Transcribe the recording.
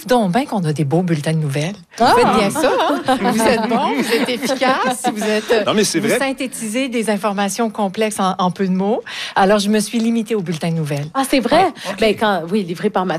trouve donc bien qu'on a des beaux bulletins de nouvelles. Ah! Vous faites bien ça, hein? Vous êtes bon, vous êtes efficace, Non, mais c'est vous vrai. synthétisez des informations complexes en peu de mots. Alors, je me suis limitée aux bulletins de nouvelles. Ah, c'est vrai? Ah, OK. Oui, livré par